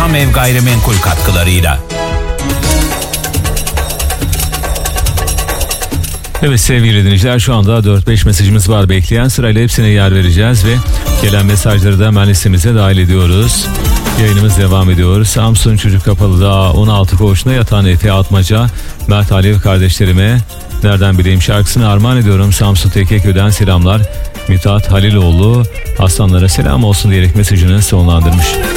Yaşam Ev Gayrimenkul katkılarıyla. Evet sevgili dinleyiciler, şu anda 4-5 mesajımız var bekleyen, sırayla hepsine yer vereceğiz ve gelen mesajları da hemen listemize dahil ediyoruz. Yayınımız devam ediyor. Samsun Çocuk Kapalı'da 16 koğuşuna yatan Efe Atmaca, Mert Alev kardeşlerime Nereden Bileyim şarkısını armağan ediyorum. Samsun Tekeköy'den selamlar. Mithat Haliloğlu aslanlara selam olsun diyerek mesajını sonlandırmış.